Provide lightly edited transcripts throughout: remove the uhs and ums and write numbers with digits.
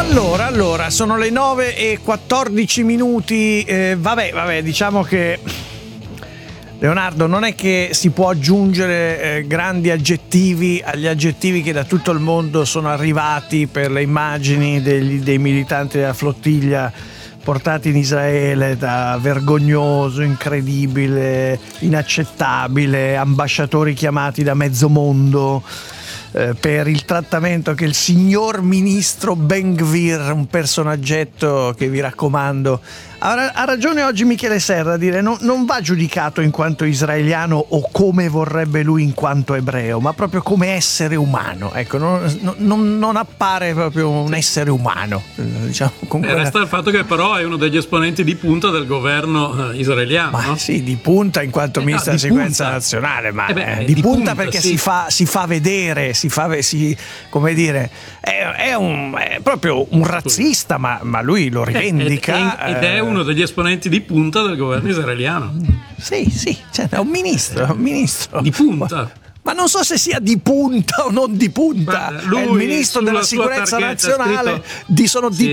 Allora, sono le 9:14. Vabbè, diciamo che Leonardo, non è che si può aggiungere grandi aggettivi agli aggettivi che da tutto il mondo sono arrivati per le immagini dei militanti della flottiglia portati in Israele, da vergognoso, incredibile, inaccettabile, ambasciatori chiamati da mezzo mondo per il trattamento che il signor ministro Ben Gvir, un personaggetto che vi raccomando, ha ragione oggi Michele Serra a dire non va giudicato in quanto israeliano o come vorrebbe lui in quanto ebreo, ma proprio come essere umano. Ecco, non appare proprio un essere umano, diciamo, resta il fatto che però è uno degli esponenti di punta del governo israeliano, ma no? Sì, di punta in quanto ministro della sicurezza nazionale, ma di punta perché sì. si fa vedere, come dire, è proprio un razzista, ma lui lo rivendica ed è uno degli esponenti di punta del governo israeliano. Sì, cioè, è un ministro di punta. Ma non so se sia di punta o non di punta. Guarda, lui, è il ministro della sicurezza nazionale, sono di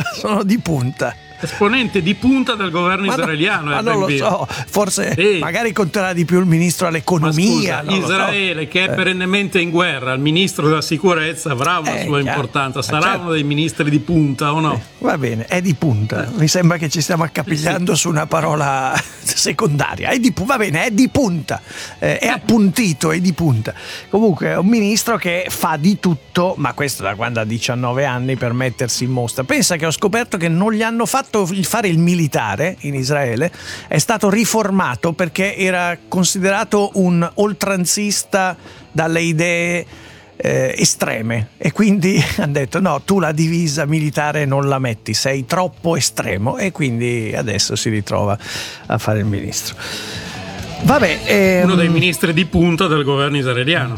punta. Esponente di punta del governo israeliano. Ma non lo so, forse magari conterà di più il ministro all'economia. Ma scusa, Israele, che è perennemente in guerra, il ministro della sicurezza avrà una sua importanza, sarà uno dei ministri di punta o no? Va bene, è di punta. Mi sembra che ci stiamo accapigliando su una parola secondaria. Va bene, è di punta, è appuntito, è di punta. Comunque è un ministro che fa di tutto, ma questo da quando ha 19 anni, per mettersi in mostra. Pensa che ho scoperto che non gli hanno fatto fare il militare in Israele, è stato riformato perché era considerato un oltranzista dalle idee estreme, e quindi hanno detto no, tu la divisa militare non la metti, sei troppo estremo, e quindi adesso si ritrova a fare il ministro. Vabbè, uno dei ministri di punta del governo israeliano.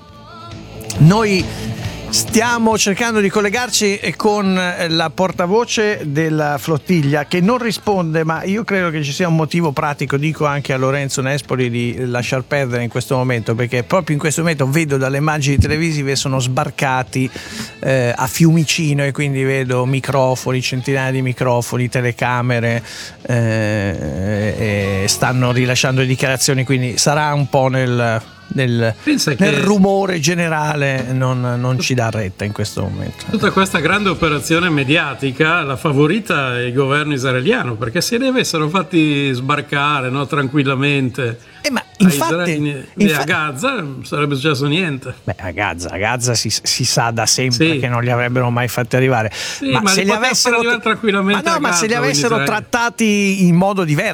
Noi stiamo cercando di collegarci con la portavoce della flottiglia, che non risponde, ma io credo che ci sia un motivo pratico, dico anche a Lorenzo Nespoli di lasciar perdere in questo momento, perché proprio in questo momento vedo dalle immagini televisive sono sbarcati a Fiumicino, e quindi vedo microfoni, centinaia di microfoni, telecamere, e stanno rilasciando dichiarazioni, quindi sarà un po' nel rumore generale, non ci dà retta in questo momento. Tutta questa grande operazione mediatica l'ha favorita il governo israeliano, perché se ne avessero fatti sbarcare, no, tranquillamente ma infatti a Gaza non sarebbe successo niente. Beh, a Gaza si sa da sempre che non li avrebbero mai fatti arrivare, ma se li avessero tranquillamente, ma se li avessero trattati in modo diverso,